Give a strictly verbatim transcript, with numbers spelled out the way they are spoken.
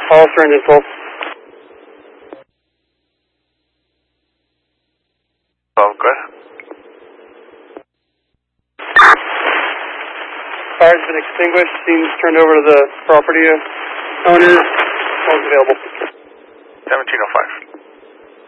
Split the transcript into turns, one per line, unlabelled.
Hollister engine full.
Oh, good.
Fire's been extinguished. Scene's turned over to the property owner. Phone's available.
seventeen oh five.